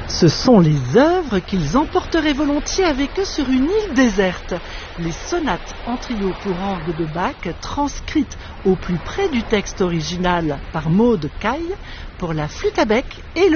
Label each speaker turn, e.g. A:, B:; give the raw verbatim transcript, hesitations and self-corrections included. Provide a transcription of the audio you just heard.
A: Ce sont les œuvres qu'ils emporteraient volontiers avec eux sur une île déserte. Les sonates en trio pour orgue de Bach, transcrites au plus près du texte original par Maud Caille pour la flûte à bec et le